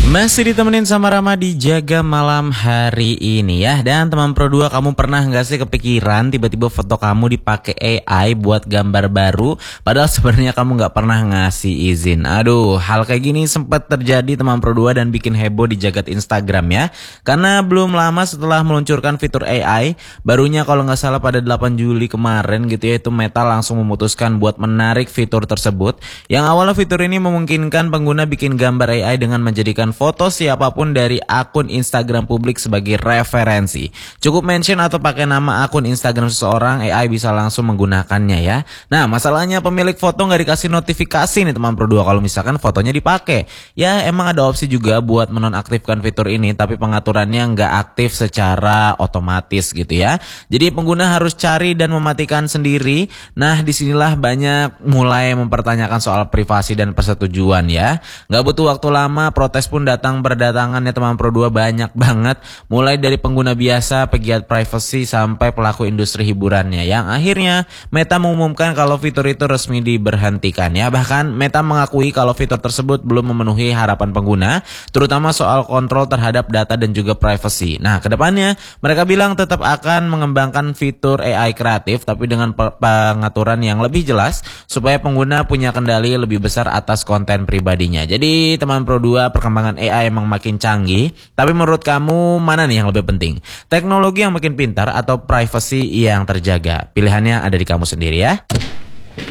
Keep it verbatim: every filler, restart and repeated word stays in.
Masih ditemenin sama Rama di Jaga Malam hari ini ya. Dan teman Pro dua, kamu pernah nggak sih kepikiran tiba-tiba foto kamu dipakai A I buat gambar baru, padahal sebenarnya kamu nggak pernah ngasih izin. Aduh, hal kayak gini sempat terjadi teman Pro dua dan bikin heboh di jagat Instagram ya. Karena belum lama setelah meluncurkan fitur A I, barunya kalau nggak salah pada delapan Juli kemarin gitu ya, itu Meta langsung memutuskan buat menarik fitur tersebut. Yang awalnya fitur ini memungkinkan pengguna bikin gambar A I dengan menjadikan foto siapapun dari akun Instagram publik sebagai referensi. Cukup mention atau pakai nama akun Instagram seseorang, A I bisa langsung menggunakannya ya. Nah, masalahnya pemilik foto nggak dikasih notifikasi nih teman Pro dua kalau misalkan fotonya dipakai. Ya, emang ada opsi juga buat menonaktifkan fitur ini, tapi pengaturannya nggak aktif secara otomatis gitu ya. Jadi pengguna harus cari dan mematikan sendiri. Nah, disinilah banyak mulai mempertanyakan soal privasi dan persetujuan ya. Nggak butuh waktu lama, protes pun datang berdatangan ya teman Pro dua, banyak banget, mulai dari pengguna biasa, pegiat privacy sampai pelaku industri hiburannya, yang akhirnya Meta mengumumkan kalau fitur itu resmi diberhentikan ya. Bahkan Meta mengakui kalau fitur tersebut belum memenuhi harapan pengguna, terutama soal kontrol terhadap data dan juga privacy. Nah, kedepannya mereka bilang tetap akan mengembangkan fitur A I kreatif tapi dengan pengaturan yang lebih jelas supaya pengguna punya kendali lebih besar atas konten pribadinya. Jadi teman Pro dua, perkembangan A I emang makin canggih, tapi menurut kamu mana nih yang lebih penting? Teknologi yang makin pintar atau privacy yang terjaga? Pilihannya ada di kamu sendiri ya.